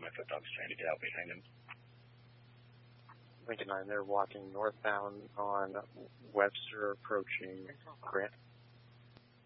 my foot dog's trying to get out behind him. Lincoln 9, they're walking northbound on Webster, approaching Grant.